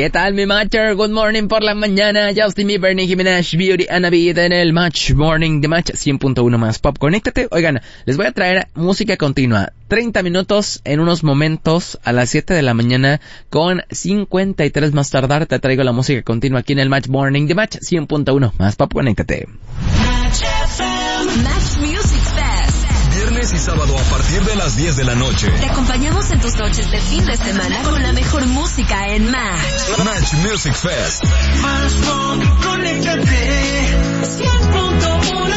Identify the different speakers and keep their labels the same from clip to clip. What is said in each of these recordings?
Speaker 1: ¿Qué tal, mi matcher? Good morning por la mañana. Justin Bieber, Nicki Minaj, Beauty and a Beat en el Match Morning de Match 100.1 más Pop. Conéctate. Oigan, les voy a traer música continua. 30 minutos en unos momentos a las 7 de la mañana con 53 más tardar. Te traigo la música continua aquí en el Match Morning de Match 100.1 más Pop. Conéctate.
Speaker 2: Match Music Fest.
Speaker 3: Viernes y sábado a partir de las 10 de la noche.
Speaker 2: Te acompañamos en tus noches de fin de semana con la mejor música en Match.
Speaker 3: Match Music Fest.
Speaker 4: Más Pop, conéctate. 100.1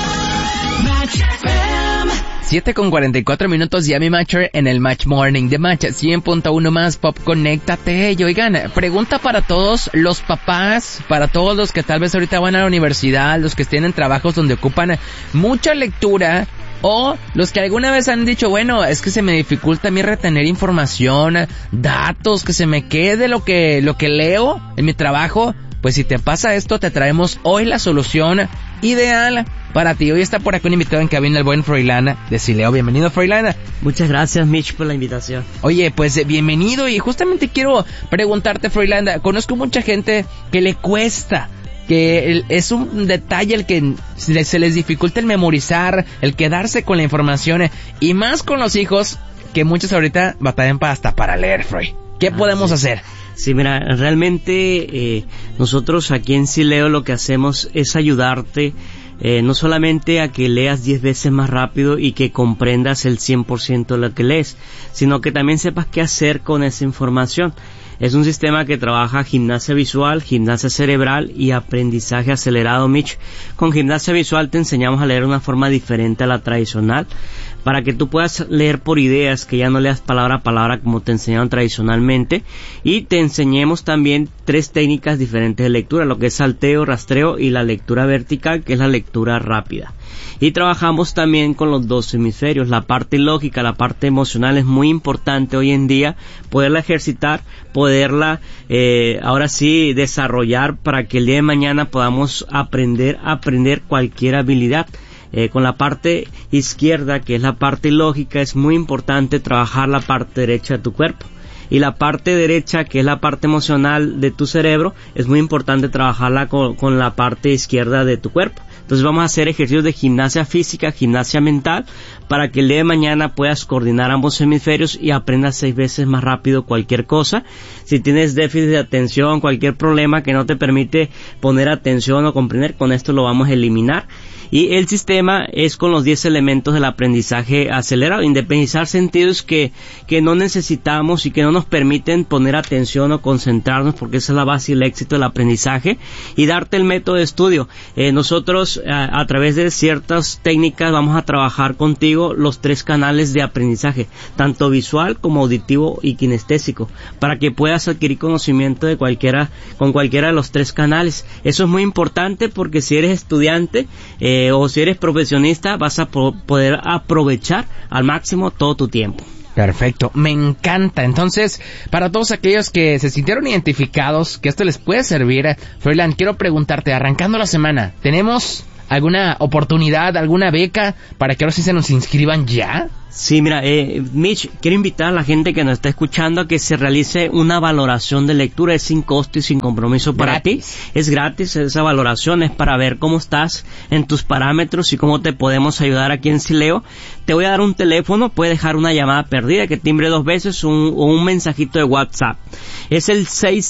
Speaker 4: Match FM.
Speaker 1: 7 con 44 minutos ya mi matcher en el Match Morning de Match 100.1 más Pop. Conéctate. Y oigan, pregunta para todos los papás, para todos los que tal vez ahorita van a la universidad, los que tienen trabajos donde ocupan mucha lectura, o los que alguna vez han dicho, bueno, es que se me dificulta a mí retener información, datos, que se me quede lo que leo en mi trabajo. Pues si te pasa esto, te traemos hoy la solución ideal para ti. Hoy está por aquí un invitado en cabina, el buen Froilán de Sileo. Bienvenido, Froilán.
Speaker 5: Muchas gracias, Mitch, por la invitación.
Speaker 1: Oye, pues bienvenido, y justamente quiero preguntarte, Froilán, conozco mucha gente que le cuesta, que es un detalle el que se les dificulta el memorizar, el quedarse con la información, y más con los hijos, que muchos ahorita batallan hasta para leer, Froy. ¿Qué podemos hacer?
Speaker 5: Sí, mira, realmente nosotros aquí en Sileo lo que hacemos es ayudarte no solamente a que leas 10 veces más rápido y que comprendas el 100% de lo que lees, sino que también sepas qué hacer con esa información. Es un sistema que trabaja gimnasia visual, gimnasia cerebral y aprendizaje acelerado, Mitch. Con gimnasia visual te enseñamos a leer de una forma diferente a la tradicional, para que tú puedas leer por ideas, que ya no leas palabra a palabra como te enseñaron tradicionalmente, y te enseñemos también 3 técnicas diferentes de lectura, lo que es salteo, rastreo y la lectura vertical, que es la lectura rápida. Y trabajamos también con los 2 hemisferios, la parte lógica, la parte emocional es muy importante hoy en día, poderla ejercitar, poderla ahora sí desarrollar para que el día de mañana podamos aprender cualquier habilidad. Con la parte izquierda, que es la parte lógica, es muy importante trabajar la parte derecha de tu cuerpo. Y la parte derecha, que es la parte emocional de tu cerebro, es muy importante trabajarla con la parte izquierda de tu cuerpo. Entonces vamos a hacer ejercicios de gimnasia física, gimnasia mental, para que el día de mañana puedas coordinar ambos hemisferios y aprendas 6 veces más rápido cualquier cosa. Si tienes déficit de atención, cualquier problema que no te permite poner atención o comprender, con esto lo vamos a eliminar. Y el sistema es con los 10 elementos del aprendizaje acelerado, independizar sentidos que no necesitamos y que no nos permiten poner atención o concentrarnos, porque esa es la base y el éxito del aprendizaje, y darte el método de estudio. Nosotros a través de ciertas técnicas vamos a trabajar contigo los 3 canales de aprendizaje, tanto visual como auditivo y kinestésico, para que puedas adquirir conocimiento de con cualquiera de los 3 canales. Eso es muy importante, porque si eres estudiante o si eres profesionista, vas a poder aprovechar al máximo todo tu tiempo.
Speaker 1: Perfecto, me encanta. Entonces, para todos aquellos que se sintieron identificados, que esto les puede servir, Froilán, quiero preguntarte, arrancando la semana, ¿tenemos alguna oportunidad, alguna beca para que ahora sí se nos inscriban ya?
Speaker 5: Sí, mira, Mitch, quiero invitar a la gente que nos está escuchando a que se realice una valoración de lectura. Es sin costo y sin compromiso para ti. Es gratis, esa valoración es para ver cómo estás en tus parámetros y cómo te podemos ayudar aquí en Sileo. Te voy a dar un teléfono, puedes dejar una llamada perdida que timbre 2 veces o un mensajito de WhatsApp. Es el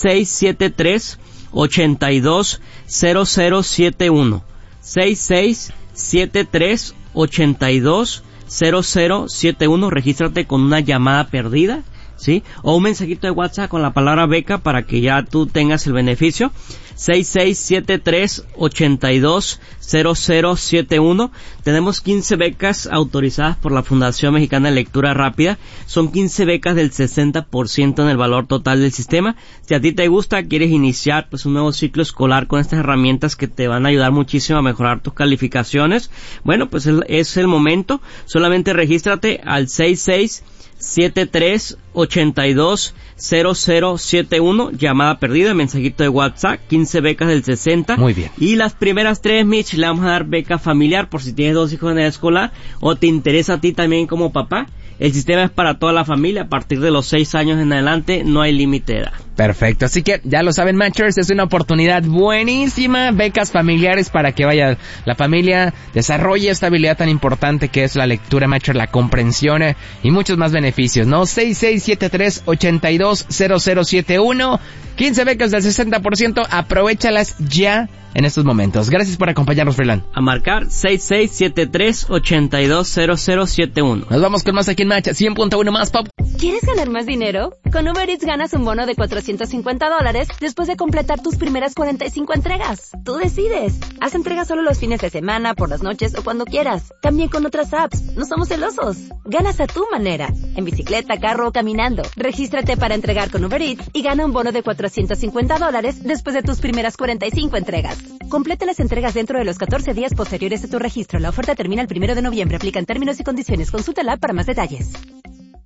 Speaker 5: 6673-820071. 6673-820071. Regístrate con una llamada perdida, ¿sí? O un mensajito de WhatsApp con la palabra beca para que ya tú tengas el beneficio. 6673-820071. Tenemos 15 becas autorizadas por la Fundación Mexicana de Lectura Rápida. Son 15 becas del 60% en el valor total del sistema. Si a ti te gusta, quieres iniciar pues un nuevo ciclo escolar con estas herramientas que te van a ayudar muchísimo a mejorar tus calificaciones, bueno, pues es el momento. Solamente regístrate al 6673-820071, llamada perdida, mensajito de WhatsApp, 15 becas del 60.
Speaker 1: Muy bien.
Speaker 5: Y las primeras 3, Mitch, le vamos a dar beca familiar por si tienes 2 hijos en edad escolar o te interesa a ti también como papá. el sistema es para toda la familia. A partir de los 6 años en adelante no hay límite de edad.
Speaker 1: Perfecto, así que ya lo saben, Matchers, es una oportunidad buenísima, becas familiares para que vaya la familia, desarrolle esta habilidad tan importante que es la lectura, Matcher, la comprensión y muchos más beneficios, ¿no? 6673-820071, 15 becas del 60%, aprovéchalas ya en estos momentos. Gracias por acompañarnos, Freeland.
Speaker 5: A marcar 6673-820071.
Speaker 1: Nos vamos con más aquí en Match 100.1 más pop.
Speaker 2: ¿Quieres ganar más dinero? Con Uber Eats ganas un bono de $450 después de completar tus primeras 45 entregas. Tú decides. Haz entregas solo los fines de semana, por las noches o cuando quieras. También con otras apps. No somos celosos. Ganas a tu manera. En bicicleta, carro o caminando. Regístrate para entregar con Uber Eats y gana un bono de $450 después de tus primeras 45 entregas. Complete las entregas dentro de los 14 días posteriores a tu registro. La oferta termina el 1 de noviembre. Aplican términos y condiciones. Consulta la app para más detalles.